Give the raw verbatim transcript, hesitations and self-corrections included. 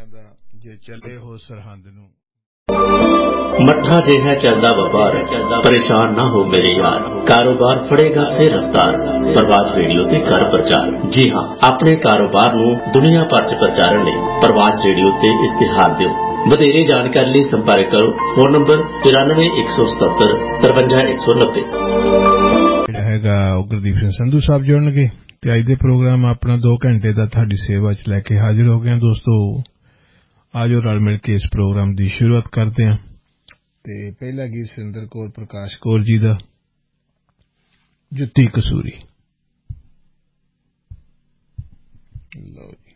ਦਾ ਜੇ ਚੱਲੇ ਹੋ ਸਰਹੰਦ ਨੂੰ। ਮੱਠਾ ਜਿਹਾ ਚੱਲਦਾ ਵਪਾਰ, ਪਰੇਸ਼ਾਨ ਨਾ ਹੋ ਮੇਰੇ ਯਾਰ, ਕਾਰੋਬਾਰ ਫੜੇਗਾ ਫਿਰ ਰਫਤਾਰ। ਪ੍ਰਵਾਸ ਰੇਡੀਓ ਤੇ ਕਰ ਪ੍ਰਚਾਰ। ਜੀ ਹਾਂ, ਆਪਣੇ ਕਾਰੋਬਾਰ ਨੂੰ ਦੁਨੀਆ ਭਰ ਚ ਪ੍ਰਚਾਰਨ ਲਈ ਪ੍ਰਵਾਸ ਰੇਡੀਓ ਤੇ ਇਸ਼ਤਿਹਾਰ ਦਿਓ। ਵਧੇਰੇ ਜਾਣਕਾਰੀ ਲਈ ਸੰਪਰਕ ਕਰੋ ਫੋਨ ਨੰਬਰ ਚੁਰਾਨਵੇਂ ਇੱਕ ਸੌ ਸਤੱਤਰ ਤਰਵੰਜਾ ਇੱਕ ਸੌ ਨੱਬੇ। ਜਿਹੜਾ ਹੈਗਾ ਉਹ ਗੁਰਦੀਪ ਸਿੰਘ ਸੰਧੂ ਸਾਹਿਬ ਜੁੜਨਗੇ ਤੇ ਅੱਜ ਦੇ ਪ੍ਰੋਗਰਾਮ ਆਪਣਾ ਦੋ ਘੰਟੇ ਦਾ ਤੁਹਾਡੀ ਸੇਵਾ ਚ ਲੈ ਕੇ ਹਾਜ਼ਰ ਹੋ ਗਏ ਹਾਂ। ਦੋਸਤੋ ਆਜੋ ਰਲ ਮਿਲ ਕੇ ਇਸ ਪ੍ਰੋਗਰਾਮ ਦੀ ਸ਼ੁਰੂਆਤ ਕਰਦੇ ਹਾਂ। ਤੇ ਪਹਿਲਾ ਗੀਤ ਸੁਰਿੰਦਰ ਕੌਰ ਪ੍ਰਕਾਸ਼ ਕੌਰ ਜੀ ਦਾ, ਜੁੱਤੀ ਕਸੂਰੀ। ਲਓ ਜੀ।